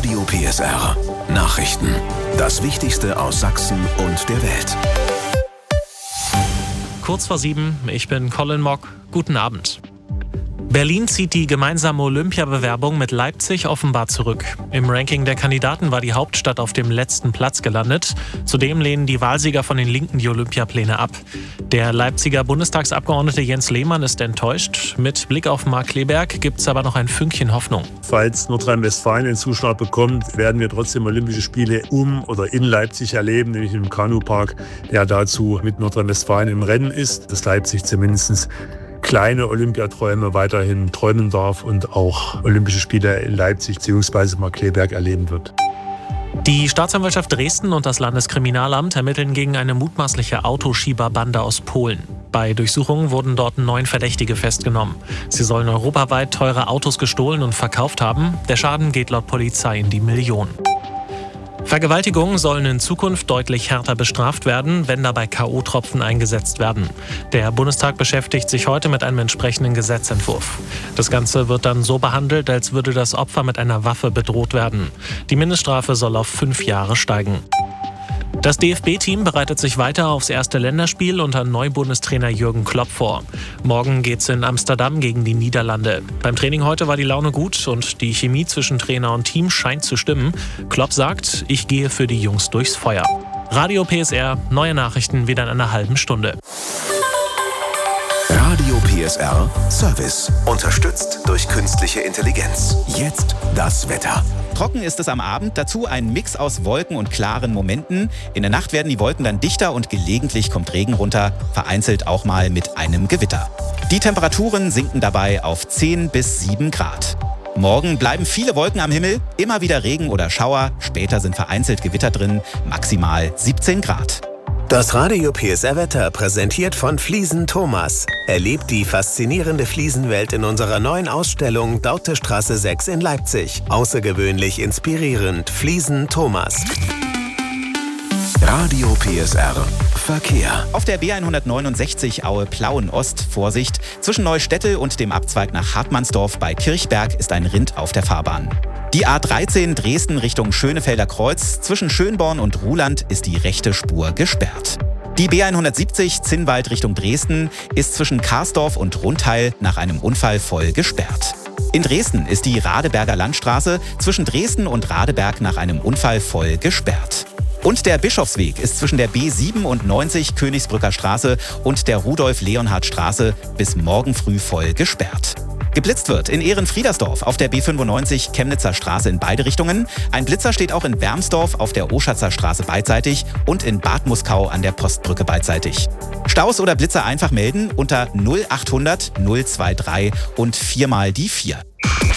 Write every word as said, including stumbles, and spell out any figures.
Radio P S R. Nachrichten. Das Wichtigste aus Sachsen und der Welt. Kurz vor sieben, ich bin Colin Mock. Guten Abend. Berlin zieht die gemeinsame Olympiabewerbung mit Leipzig offenbar zurück. Im Ranking der Kandidaten war die Hauptstadt auf dem letzten Platz gelandet. Zudem lehnen die Wahlsieger von den Linken die Olympiapläne ab. Der Leipziger Bundestagsabgeordnete Jens Lehmann ist enttäuscht. Mit Blick auf Markkleeberg gibt es aber noch ein Fünkchen Hoffnung. Falls Nordrhein-Westfalen den Zuschlag bekommt, werden wir trotzdem Olympische Spiele um oder in Leipzig erleben, nämlich im Kanupark, der dazu mit Nordrhein-Westfalen im Rennen ist, dass Leipzig zumindest kleine Olympiaträume weiterhin träumen darf und auch Olympische Spiele in Leipzig bzw. Markkleeberg erleben wird. Die Staatsanwaltschaft Dresden und das Landeskriminalamt ermitteln gegen eine mutmaßliche Autoschieberbande aus Polen. Bei Durchsuchungen wurden dort neun Verdächtige festgenommen. Sie sollen europaweit teure Autos gestohlen und verkauft haben. Der Schaden geht laut Polizei in die Millionen. Vergewaltigungen sollen in Zukunft deutlich härter bestraft werden, wenn dabei K O-Tropfen eingesetzt werden. Der Bundestag beschäftigt sich heute mit einem entsprechenden Gesetzentwurf. Das Ganze wird dann so behandelt, als würde das Opfer mit einer Waffe bedroht werden. Die Mindeststrafe soll auf fünf Jahre steigen. Das D F B-Team bereitet sich weiter aufs erste Länderspiel unter Neubundestrainer Jürgen Klopp vor. Morgen geht's in Amsterdam gegen die Niederlande. Beim Training heute war die Laune gut und die Chemie zwischen Trainer und Team scheint zu stimmen. Klopp sagt, ich gehe für die Jungs durchs Feuer. Radio P S R, neue Nachrichten wieder in einer halben Stunde. Radio P S R Service. Unterstützt durch künstliche Intelligenz. Jetzt das Wetter. Trocken ist es am Abend, dazu ein Mix aus Wolken und klaren Momenten. In der Nacht werden die Wolken dann dichter und gelegentlich kommt Regen runter, vereinzelt auch mal mit einem Gewitter. Die Temperaturen sinken dabei auf zehn bis sieben Grad. Morgen bleiben viele Wolken am Himmel, immer wieder Regen oder Schauer, später sind vereinzelt Gewitter drin, maximal siebzehn Grad. Das Radio P S R-Wetter präsentiert von Fliesen Thomas. Erlebt die faszinierende Fliesenwelt in unserer neuen Ausstellung Dautestraße sechs in Leipzig. Außergewöhnlich inspirierend. Fliesen Thomas. Radio P S R Verkehr. Auf der B hundertneunundsechzig Aue-Plauen-Ost, Vorsicht, zwischen Neustädtel und dem Abzweig nach Hartmannsdorf bei Kirchberg ist ein Rind auf der Fahrbahn. Die A dreizehn Dresden Richtung Schönefelder Kreuz, zwischen Schönborn und Ruhland ist die rechte Spur gesperrt. Die B hundertsiebzig Zinnwald Richtung Dresden ist zwischen Karsdorf und Rundheil nach einem Unfall voll gesperrt. In Dresden ist die Radeberger Landstraße zwischen Dresden und Radeberg nach einem Unfall voll gesperrt. Und der Bischofsweg ist zwischen der B siebenundneunzig Königsbrücker Straße und der Rudolf-Leonhard-Straße bis morgen früh voll gesperrt. Geblitzt wird in Ehrenfriedersdorf auf der B fünfundneunzig Chemnitzer Straße in beide Richtungen. Ein Blitzer steht auch in Wermsdorf auf der Oschatzer Straße beidseitig und in Bad Muskau an der Postbrücke beidseitig. Staus oder Blitzer einfach melden unter null achthundert null drei drei und viermal die vier.